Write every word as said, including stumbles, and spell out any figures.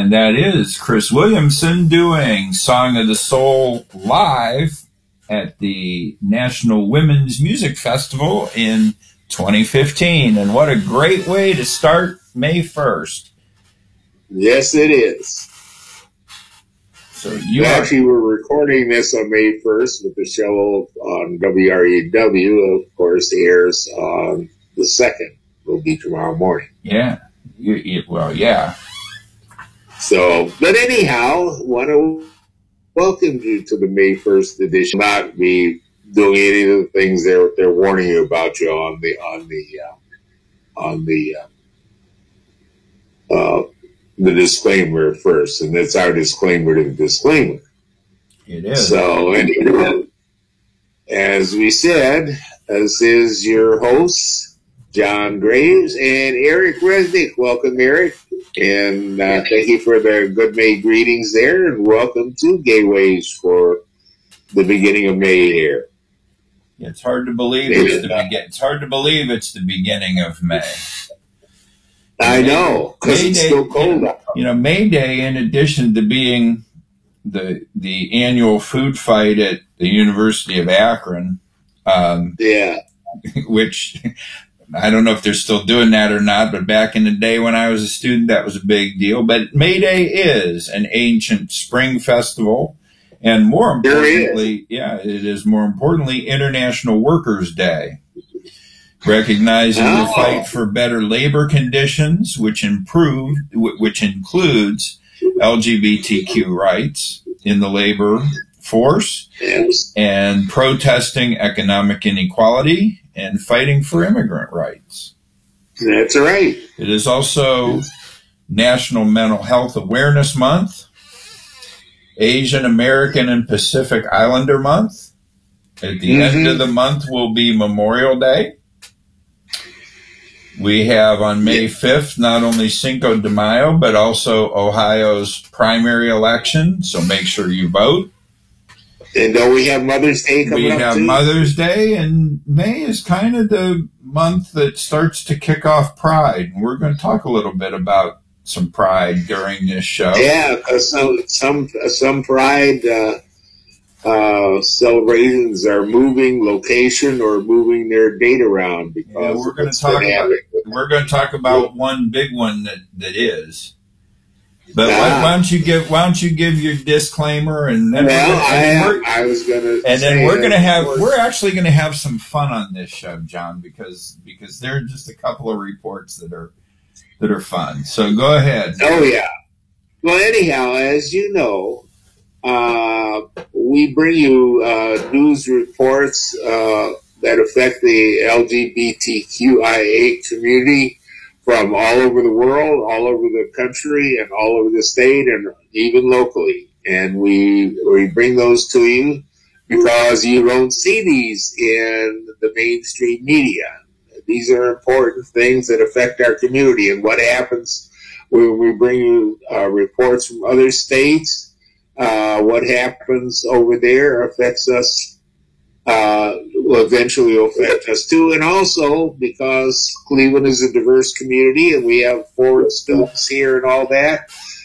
And that is Chris Williamson doing Song of the Soul live at the National Women's Music Festival in twenty fifteen. And what a great way to start May first. Yes, it is. So you actually were recording this on May first, but the show on W R E W, of course, airs on the second. Will be tomorrow morning. Yeah. You, you, well, yeah. So, but anyhow, want to welcome you to the May first edition. Not be doing any of the things they're they're warning you about you on the on the uh, on the uh, uh, the disclaimer first, and that's our disclaimer to the disclaimer. It is. So, and, as we said, this is your host, John Graves, and Eric Resnick. Welcome, Eric, and uh, thank you for the good May greetings there, and welcome to Gateways for the beginning of May here. It's hard to believe it's the begin. It's hard to believe it's the beginning of May. I know, because it's still cold out. You know, May Day, in addition to being the the annual food fight at the University of Akron, um, yeah, which I don't know if they're still doing that or not, but back in the day when I was a student, that was a big deal. But May Day is an ancient spring festival, and more importantly, yeah, it is more importantly International Workers' Day, recognizing oh. the fight for better labor conditions, which improve, which includes L G B T Q rights in the labor force, yes. and protesting economic inequality and fighting for immigrant rights. That's right. It is also National Mental Health Awareness Month, Asian American and Pacific Islander Month. At the mm-hmm. end of the month will be Memorial Day. We have on May fifth not only Cinco de Mayo, but also Ohio's primary election, so make sure you vote. And don't we have Mother's Day coming we up, We have too? Mother's Day, and May is kind of the month that starts to kick off Pride. And we're going to talk a little bit about some Pride during this show. Yeah, because some, some, some Pride uh, uh, celebrations are moving location or moving their date around. Because yeah, we're going to talk about we're going to talk about one big one that, that is. But ah. why, why don't you give why don't you give your disclaimer, and then well, gonna, and I, I was going to and then we're going to have we're actually going to have some fun on this show, John, because because there are just a couple of reports that are that are fun. So go ahead. Oh yeah. Well, anyhow, as you know, uh, we bring you uh, news reports uh, that affect the L G B T Q I A community from all over the world, all over the country, and all over the state, and even locally. And we we bring those to you because you don't see these in the mainstream media. These are important things that affect our community. And what happens when we bring you uh, reports from other states, uh, what happens over there affects us, uh, will eventually affect us too. And also because Cleveland is a diverse community and we have foreign students here and all that,